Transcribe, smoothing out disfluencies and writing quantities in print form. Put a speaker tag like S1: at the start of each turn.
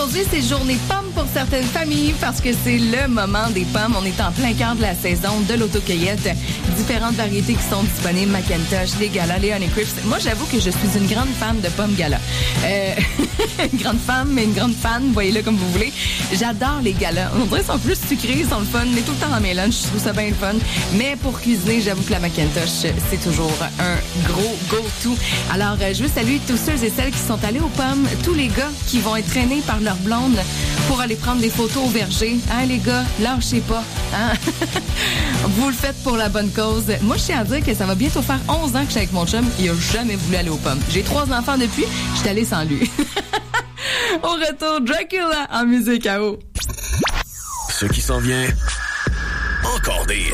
S1: Aujourd'hui, c'est journée pomme pour certaines familles parce que c'est le moment des pommes. On est en plein cœur de la saison de l'autocueillette. Différentes variétés qui sont disponibles, Macintosh, les Gala, les Honey Crisp. Moi, j'avoue que je suis une grande fan de pommes Gala. Une grande femme, mais une grande fan, voyez-le comme vous voulez. J'adore les Gala. On dirait qu'ils sont plus sucrés, ils sont le fun. Mais tout le temps dans mes lunchs, je trouve ça bien le fun. Mais pour cuisiner, j'avoue que la Macintosh, c'est toujours un gros go-to. Alors, je veux saluer tous ceux et celles qui sont allés aux pommes, tous les gars qui vont être traînés par leur blonde pour aller prendre des photos au verger. Hein, les gars, lâchez pas. Hein? Vous le faites pour la bonne cause. Moi, je tiens à dire que ça va bientôt faire 11 ans que je suis avec mon chum. Il a jamais voulu aller aux pommes. J'ai 3 enfants depuis. Je suis allée sans lui. Au retour, Dracula en musique à eau.
S2: Ce qui s'en vient, encore des hits.